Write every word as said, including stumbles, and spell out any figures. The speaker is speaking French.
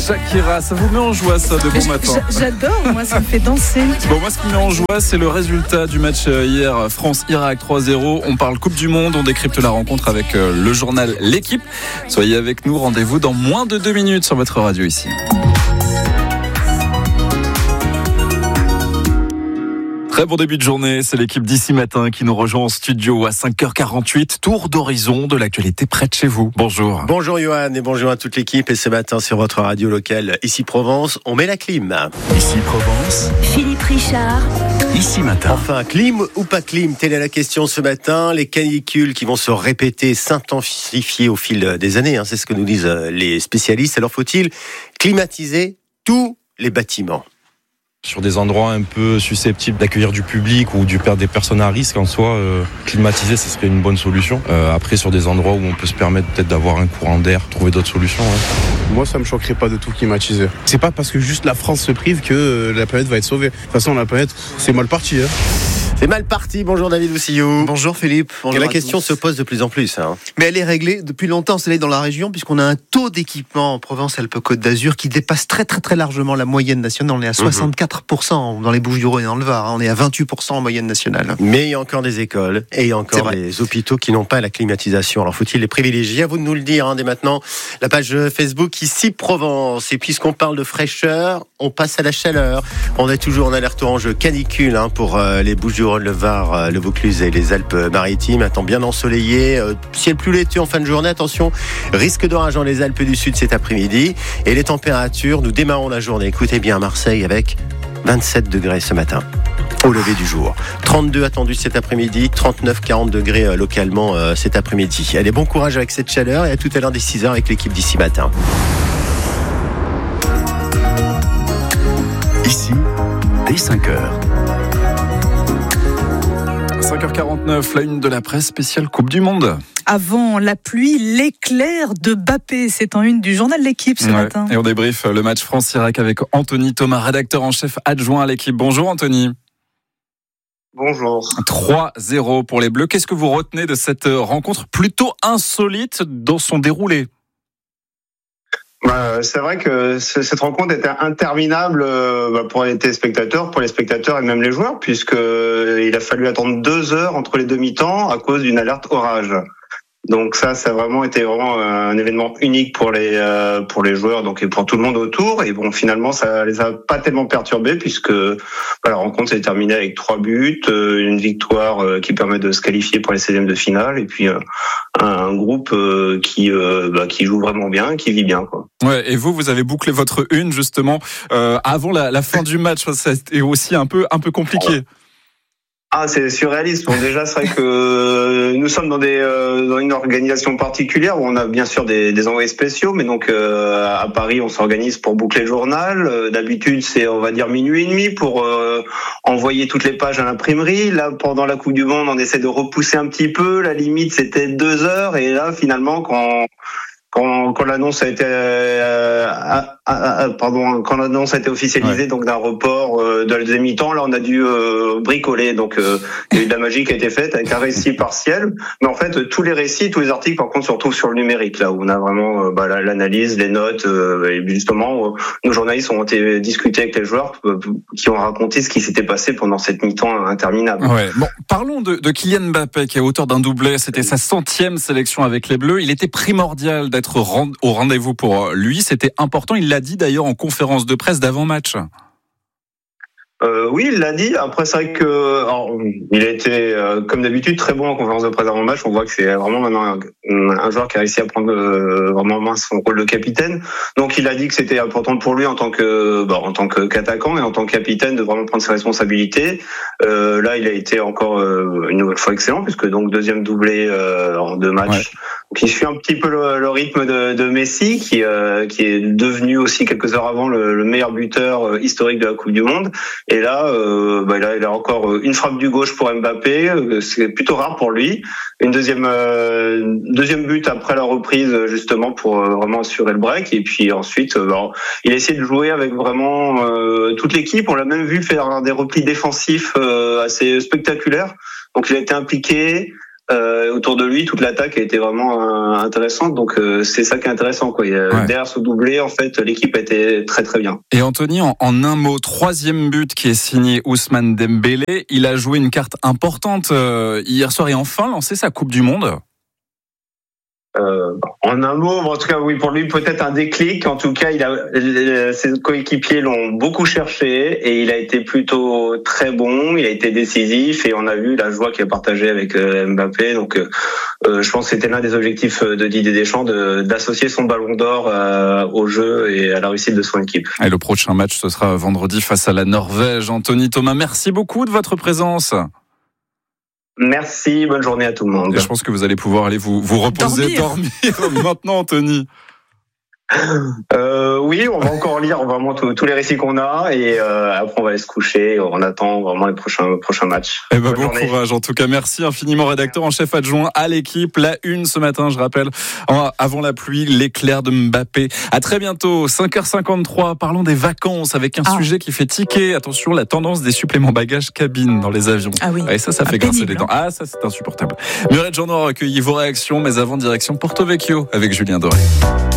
Shakira, ça vous met en joie ça de bon matin? J'adore, moi ça me fait danser. Bon, moi ce qui me met en joie, c'est le résultat du match hier, France-Irak trois zéro. On parle Coupe du Monde, on décrypte la rencontre avec le journal L'équipe. Soyez avec nous, rendez-vous dans moins de deux minutes sur votre radio ici. Très bon début de journée, c'est l'équipe d'ici matin qui nous rejoint en studio à cinq heures quarante-huit. Tour d'horizon de l'actualité près de chez vous. Bonjour. Bonjour Johan et bonjour à toute l'équipe. Et ce matin sur votre radio locale, ici Provence, on met la clim. Ici Provence, Philippe Richard. Ici matin. Enfin, clim ou pas clim, telle est la question ce matin. Les canicules qui vont se répéter, s'intensifier au fil des années, hein, c'est ce que nous disent les spécialistes. Alors faut-il climatiser tous les bâtiments ? Sur des endroits un peu susceptibles d'accueillir du public ou du, des personnes à risque en soi, euh, climatiser, ce serait une bonne solution. Euh, après, sur des endroits où on peut se permettre peut-être d'avoir un courant d'air, trouver d'autres solutions. Ouais. Moi, ça me choquerait pas de tout climatiser. C'est pas parce que juste la France se prive que euh, la planète va être sauvée. De toute façon, la planète, c'est mal parti. Hein. C'est mal parti. Bonjour David Oussillou. Bonjour Philippe. Bonjour la question tous. se pose de plus en plus. Hein. Mais elle est réglée depuis longtemps, c'est dans la région, puisqu'on a un taux d'équipement en Provence-Alpes-Côte d'Azur qui dépasse très très très largement la moyenne nationale. On est à soixante-quatre pour cent dans les Bouches-du-Rhône et dans le Var. On est à vingt-huit pour cent en moyenne nationale. Mais il y a encore des écoles et il y a encore des hôpitaux qui n'ont pas la climatisation. Alors faut-il les privilégier ? À vous de nous le dire hein, dès maintenant. La page Facebook ici Provence. Et puisqu'on parle de fraîcheur, on passe à la chaleur. On est toujours en alerte orange canicule hein, pour euh, les Bouches-du-Rhône, le Var, le Vaucluse et les Alpes-Maritimes. Un temps bien ensoleillé, euh, ciel plus laiteux en fin de journée. Attention, risque d'orage dans les Alpes du Sud cet après-midi. Et les températures, nous démarrons la journée. Écoutez bien, Marseille avec vingt-sept degrés ce matin, au lever du jour. trente-deux attendus cet après-midi, trente-neuf à quarante degrés euh, localement euh, cet après-midi. Allez, bon courage avec cette chaleur et à tout à l'heure dès six heures avec l'équipe d'ici matin. Ici, dès cinq heures. cinq heures quarante-neuf, la une de la presse spéciale Coupe du Monde. Avant la pluie, l'éclair de Mbappé, c'est en une du journal L'équipe ce ouais. matin. Et on débriefe le match France-Irak avec Anthony Thomas, rédacteur en chef adjoint à l'équipe. Bonjour Anthony. Bonjour. trois zéro pour les Bleus. Qu'est-ce que vous retenez de cette rencontre plutôt insolite dans son déroulé ? Bah, c'est vrai que cette rencontre était interminable bah, pour les téléspectateurs, pour les spectateurs et même les joueurs, puisque il a fallu attendre deux heures entre les deux mi-temps à cause d'une alerte orage. Donc ça, ça a vraiment été vraiment un événement unique pour les euh, pour les joueurs, donc et pour tout le monde autour. Et bon, finalement, ça les a pas tellement perturbés puisque bah, la rencontre s'est terminée avec trois buts, euh, une victoire euh, qui permet de se qualifier pour les seizièmes de finale, et puis euh, un, un groupe euh, qui euh, bah, qui joue vraiment bien, qui vit bien, quoi. Ouais. Et vous, vous avez bouclé votre une justement euh, avant la, la fin du match. Ça a été aussi un peu un peu compliqué. Ah, c'est surréaliste. Bon, déjà, c'est vrai que nous sommes dans des euh, dans une organisation particulière où on a bien sûr des, des envoyés spéciaux, mais donc euh, à Paris, on s'organise pour boucler le journal. Euh, d'habitude, c'est on va dire minuit et demi pour euh, envoyer toutes les pages à l'imprimerie. Là, pendant la Coupe du Monde, on essaie de repousser un petit peu. La limite, c'était deux heures, et là, finalement, quand Quand, quand l'annonce a été, euh, ah, ah, pardon, quand l'annonce a été officialisée, ouais. donc d'un report euh, de la deuxième mi-temps, là on a dû euh, bricoler. Donc euh, il y a eu de la magie qui a été faite avec un récit partiel. Mais en fait, tous les récits, tous les articles, par contre, se retrouvent sur le numérique, là où on a vraiment euh, bah, l'analyse, les notes. Euh, et justement, euh, nos journalistes ont été discutés avec les joueurs euh, qui ont raconté ce qui s'était passé pendant cette mi-temps interminable. Ouais. Bon, parlons de, de Kylian Mbappé, qui est auteur d'un doublé. C'était sa centième sélection avec les Bleus. Il était primordial d'être au rendez-vous pour lui, c'était important. Il l'a dit d'ailleurs en conférence de presse d'avant-match. Euh, oui, il l'a dit. Après, c'est vrai que alors, il a été, euh, comme d'habitude, très bon en conférence de presse avant match. On voit que c'est vraiment maintenant un, un joueur qui a réussi à prendre euh, vraiment en main son rôle de capitaine. Donc, il a dit que c'était important pour lui en tant que, bah, en tant qu'attaquant et en tant que capitaine de vraiment prendre ses responsabilités. Euh, là, il a été encore euh, une nouvelle fois excellent, puisque donc deuxième doublé euh, en deux matchs. Ouais. Donc, il suit un petit peu le, le rythme de, de Messi, qui, euh, qui est devenu aussi quelques heures avant le, le meilleur buteur historique de la Coupe du Monde. Et là, euh, bah, il, a, il a encore une frappe du gauche pour Mbappé, c'est plutôt rare pour lui. Une deuxième, euh, deuxième but après la reprise, justement pour euh, vraiment assurer le break. Et puis ensuite, euh, bah, il a essayé de jouer avec vraiment euh, toute l'équipe. On l'a même vu faire des replis défensifs euh, assez spectaculaires. Donc il a été impliqué. Euh, autour de lui, toute l'attaque a été vraiment euh, intéressante. Donc euh, c'est ça qui est intéressant, quoi. Il, ouais. Derrière ce doublé, en fait, l'équipe a été très très bien. Et Anthony, en, en un mot, troisième but qui est signé Ousmane Dembélé. Il a joué une carte importante euh, hier soir et enfin lancé sa Coupe du Monde. Euh, en un mot, en tout cas, oui, pour lui, peut-être un déclic. En tout cas, il a, ses coéquipiers l'ont beaucoup cherché et il a été plutôt très bon. Il a été décisif et on a vu la joie qu'il a partagée avec Mbappé. Donc, euh, je pense que c'était l'un des objectifs de Didier Deschamps, de, d'associer son ballon d'or euh, au jeu et à la réussite de son équipe. Et le prochain match, ce sera vendredi face à la Norvège. Anthony Thomas, merci beaucoup de votre présence. Merci, bonne journée à tout le monde. Et je pense que vous allez pouvoir aller vous, vous reposer, dormir, dormir maintenant, Anthony. Euh, oui, on va encore lire vraiment tous, tous les récits qu'on a et euh, après on va aller se coucher. On attend vraiment les prochains prochains matchs. Eh ben, bon journée. Courage. En tout cas, merci infiniment, rédacteur en chef adjoint à l'équipe. La une ce matin, je rappelle, avant la pluie, l'éclair de Mbappé. À très bientôt, cinq heures cinquante-trois. Parlons des vacances avec un ah. sujet qui fait tiquer. Attention, la tendance des suppléments bagages cabine dans les avions. Ah oui. Et ça, ça ah, fait pénible, grincer les dents. Ah, ça, c'est insupportable. Muriel Jean-Noir a recueilli vos réactions, mais avant, direction Porto Vecchio avec Julien Doré.